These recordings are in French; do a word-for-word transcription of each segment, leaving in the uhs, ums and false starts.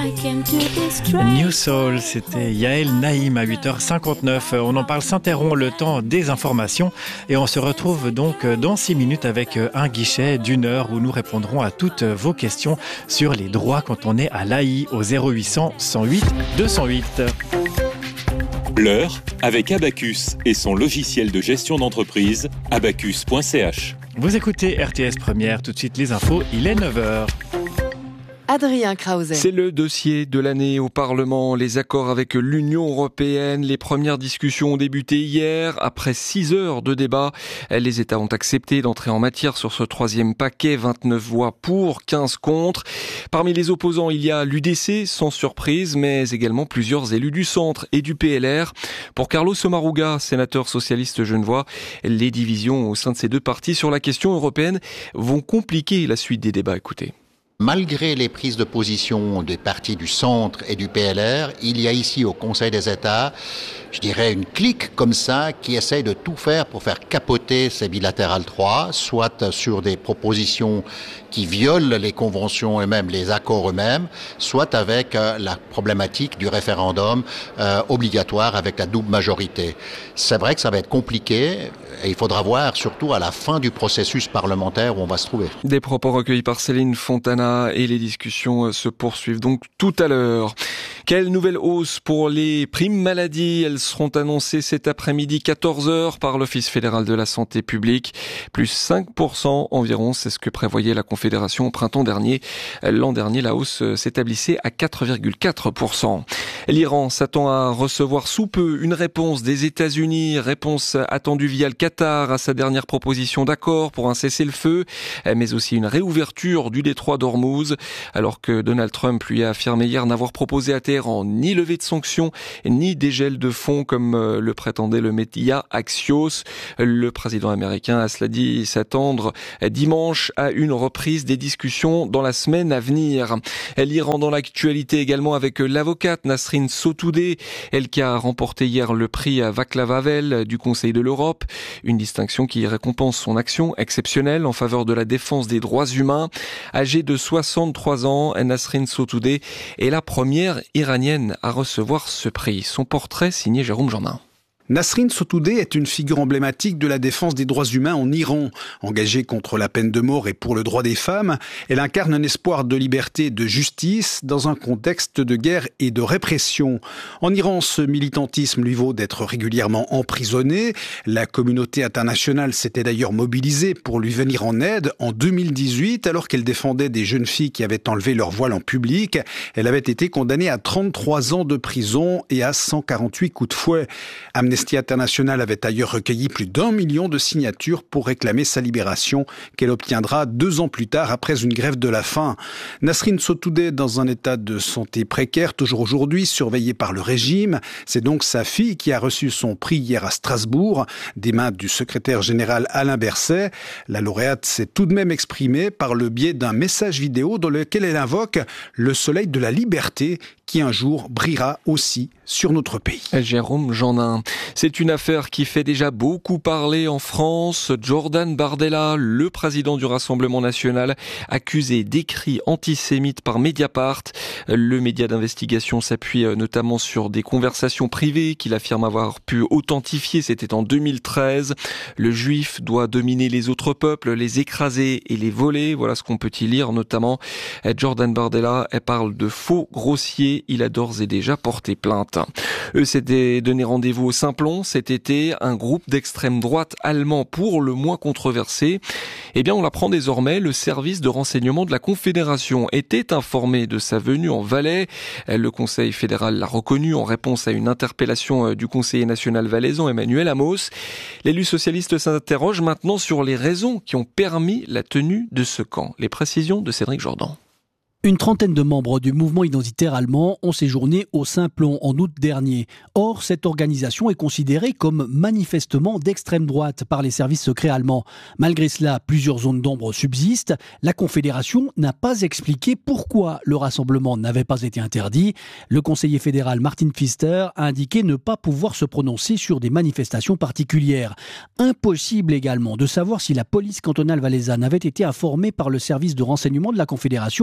New Soul, c'était Yael Naïm à huit heures cinquante-neuf. On en parle, s'interrompt le temps des informations et on se retrouve donc dans six minutes avec un guichet d'une heure où nous répondrons à toutes vos questions sur les droits quand on est à l'A I au zéro huit cents, cent huit, deux cent huit. L'heure avec Abacus et son logiciel de gestion d'entreprise, abacus point c h. Vous écoutez R T S Première, tout de suite les infos, il est neuf heures. Adrien Krause. C'est le dossier de l'année au Parlement, les accords avec l'Union européenne. Les premières discussions ont débuté hier. Après six heures de débat, les États ont accepté d'entrer en matière sur ce troisième paquet. vingt-neuf voix pour, quinze contre. Parmi les opposants, il y a l'U D C, sans surprise, mais également plusieurs élus du centre et du P L R. Pour Carlos Sommaruga, sénateur socialiste genevois, les divisions au sein de ces deux partis sur la question européenne vont compliquer la suite des débats. Écoutez. Malgré les prises de position des partis du centre et du P L R, il y a ici au Conseil des États, je dirais une clique comme ça qui essaye de tout faire pour faire capoter ces bilatérales trois, soit sur des propositions qui violent les conventions eux-mêmes, les accords eux-mêmes, soit avec euh, la problématique du référendum euh, obligatoire avec la double majorité. C'est vrai que ça va être compliqué et il faudra voir surtout à la fin du processus parlementaire où on va se trouver. Des propos recueillis par Céline Fontana et les discussions se poursuivent donc tout à l'heure. Quelle nouvelle hausse pour les primes maladie? Elles seront annoncées cet après-midi quatorze heures par l'Office fédéral de la santé publique. Plus cinq pour cent environ, c'est ce que prévoyait la Confédération au printemps dernier. L'an dernier, la hausse s'établissait à quatre virgule quatre pour cent. L'Iran s'attend à recevoir sous peu une réponse des États-Unis, réponse attendue via le Qatar à sa dernière proposition d'accord pour un cessez-le-feu, mais aussi une réouverture du détroit d'Ormuz, alors que Donald Trump lui a affirmé hier n'avoir proposé à Téhéran ni levée de sanctions, ni dégel de fonds comme le prétendait le média Axios. Le président américain a cela dit s'attendre dimanche à une reprise des discussions dans la semaine à venir. L'Iran dans l'actualité également avec l'avocate Nasrin Sotoudeh, elle qui a remporté hier le prix à Václav Havel du Conseil de l'Europe, une distinction qui récompense son action exceptionnelle en faveur de la défense des droits humains. Âgée de soixante-trois ans, Nasrin Sotoudeh est la première iranienne à recevoir ce prix. Son portrait signé Jérôme Gendin. Nasrin Sotoudeh est une figure emblématique de la défense des droits humains en Iran. Engagée contre la peine de mort et pour le droit des femmes, elle incarne un espoir de liberté et de justice dans un contexte de guerre et de répression. En Iran, ce militantisme lui vaut d'être régulièrement emprisonnée. La communauté internationale s'était d'ailleurs mobilisée pour lui venir en aide en deux mille dix-huit, alors qu'elle défendait des jeunes filles qui avaient enlevé leur voile en public. Elle avait été condamnée à trente-trois ans de prison et à cent quarante-huit coups de fouet. Amnesty International avait ailleurs recueilli plus d'un million de signatures pour réclamer sa libération, qu'elle obtiendra deux ans plus tard après une grève de la faim. Nasrin Sotoudeh, dans un état de santé précaire, toujours aujourd'hui surveillée par le régime. C'est donc sa fille qui a reçu son prix hier à Strasbourg, des mains du secrétaire général Alain Berset. La lauréate s'est tout de même exprimée par le biais d'un message vidéo dans lequel elle invoque le soleil de la liberté qui un jour brillera aussi sur notre pays. Jérôme Gendin. C'est une affaire qui fait déjà beaucoup parler en France. Jordan Bardella, le président du Rassemblement national, accusé d'écrits antisémites par Mediapart. Le média d'investigation s'appuie notamment sur des conversations privées qu'il affirme avoir pu authentifier. C'était en deux mille treize. Le juif doit dominer les autres peuples, les écraser et les voler. Voilà ce qu'on peut y lire, notamment Jordan Bardella. Elle parle de faux grossiers. Il a d'ores et déjà porté plainte. Eux s'étaient donné rendez-vous au Simplon cet été, un groupe d'extrême droite allemand pour le moins controversé. Eh bien, on l'apprend désormais, le service de renseignement de la Confédération était informé de sa venue en Valais. Le Conseil fédéral l'a reconnu en réponse à une interpellation du conseiller national valaisan Emmanuel Amos. L'élu socialiste s'interroge maintenant sur les raisons qui ont permis la tenue de ce camp. Les précisions de Cédric Jordan. Une trentaine de membres du mouvement identitaire allemand ont séjourné au Simplon en août dernier. Or, cette organisation est considérée comme manifestement d'extrême droite par les services secrets allemands. Malgré cela, plusieurs zones d'ombre subsistent. La Confédération n'a pas expliqué pourquoi le rassemblement n'avait pas été interdit. Le conseiller fédéral Martin Pfister a indiqué ne pas pouvoir se prononcer sur des manifestations particulières. Impossible également de savoir si la police cantonale valaisanne avait été informée par le service de renseignement de la Confédération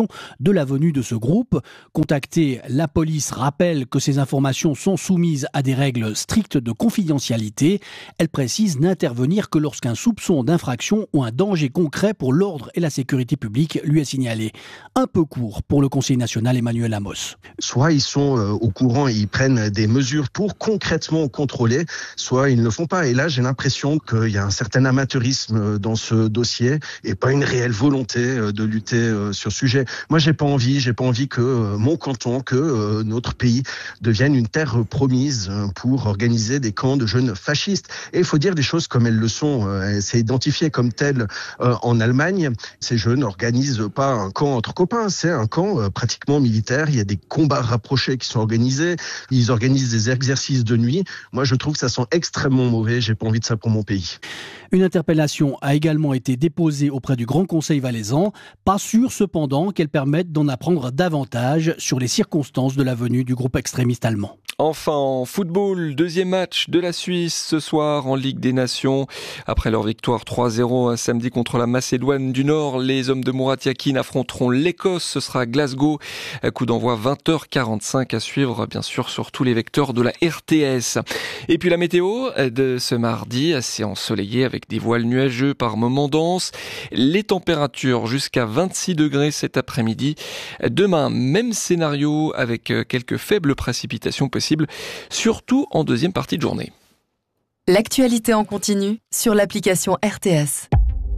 de la venue de ce groupe. Contactée, la police rappelle que ces informations sont soumises à des règles strictes de confidentialité. Elle précise n'intervenir que lorsqu'un soupçon d'infraction ou un danger concret pour l'ordre et la sécurité publique lui est signalé. Un peu court pour le Conseil national Emmanuel Amos. Soit ils sont euh, au courant et ils prennent des mesures pour concrètement contrôler, soit ils ne le font pas. Et là, j'ai l'impression qu'il y a un certain amateurisme dans ce dossier et pas une réelle volonté de lutter euh, sur ce sujet. Moi, j'ai pas envie, j'ai pas envie que euh, mon canton, que euh, notre pays devienne une terre promise pour organiser des camps de jeunes fascistes. Et il faut dire des choses comme elles le sont. Euh, c'est identifié comme tel euh, en Allemagne. Ces jeunes n'organisent pas un camp entre copains, c'est un camp euh, pratiquement militaire. Il y a des combats rapprochés qui sont organisés. Ils organisent des exercices de nuit. Moi, je trouve que ça sent extrêmement mauvais. J'ai pas envie de ça pour mon pays. Une interpellation a également été déposée auprès du Grand Conseil valaisan. Pas sûr cependant qu'elle permette d'en apprendre davantage sur les circonstances de la venue du groupe extrémiste allemand. Enfin, en football, deuxième match de la Suisse ce soir en Ligue des Nations. Après leur victoire trois zéro samedi contre la Macédoine du Nord, les hommes de Murat Yakin affronteront l'Écosse. Ce sera à Glasgow. Coup d'envoi vingt heures quarante-cinq à suivre, bien sûr, sur tous les vecteurs de la R T S. Et puis la météo de ce mardi, assez ensoleillé avec des voiles nuageux par moments denses. Les températures jusqu'à vingt-six degrés cet après-midi. Demain, même scénario avec quelques faibles précipitations possibles. Surtout en deuxième partie de journée. L'actualité en continu sur l'application R T S.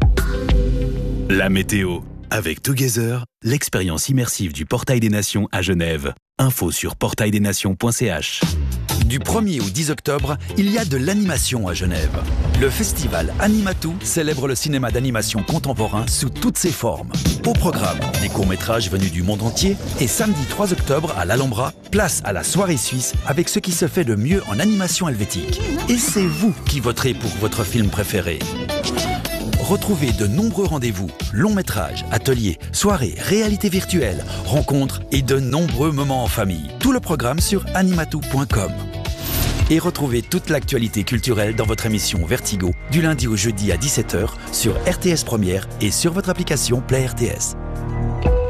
La météo. Avec Together, l'expérience immersive du Portail des Nations à Genève. Info sur portail des nations point c h. Du premier au dix octobre, il y a de l'animation à Genève. Le festival Animatou célèbre le cinéma d'animation contemporain sous toutes ses formes. Au programme, des courts-métrages venus du monde entier et samedi trois octobre à l'Alhambra, place à la soirée suisse avec ce qui se fait de mieux en animation helvétique. Et c'est vous qui voterez pour votre film préféré. Retrouvez de nombreux rendez-vous, longs métrages, ateliers, soirées, réalité virtuelle, rencontres et de nombreux moments en famille. Tout le programme sur animatou point com. Et retrouvez toute l'actualité culturelle dans votre émission Vertigo, du lundi au jeudi à dix-sept heures sur R T S Première et sur votre application Play R T S.